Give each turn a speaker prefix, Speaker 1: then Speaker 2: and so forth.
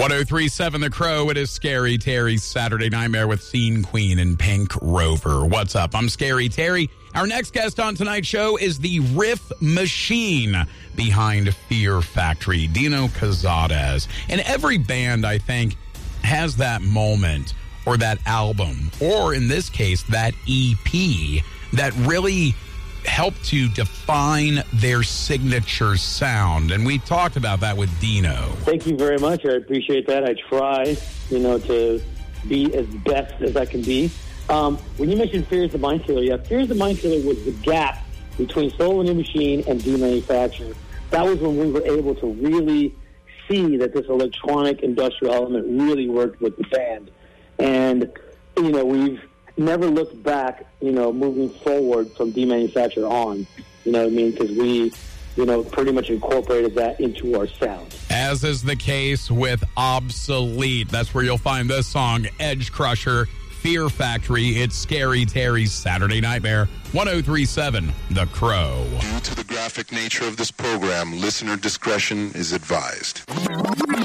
Speaker 1: 1037 The Crow. It is Scary Terry's Saturday Nightmare with Scene Queen and Pink Rover. What's up? I'm Scary Terry. Our next guest on tonight's show is the riff machine behind Fear Factory, Dino Cazadez. And every band, I think, has that moment or that album, or in this case, that EP that really helped to define their signature sound. And we talked about that with Dino.
Speaker 2: Thank you very much. I appreciate that. I try, to be as best as I can be. When you mentioned Fear is the Mind Killer, yeah, Fear is the Mind Killer was the gap between Soul and New Machine and Demanufacture. That was when we were able to really see that this electronic industrial element really worked with the band. And, we've never looked back, moving forward from Demanufacture on, because we, pretty much incorporated that into our sound.
Speaker 1: As is the case with Obsolete. That's where you'll find this song, Edge Crusher, Fear Factory. It's Scary Terry's Saturday Nightmare, 1037 The Crow.
Speaker 3: Due to the graphic nature of this program, listener discretion is advised.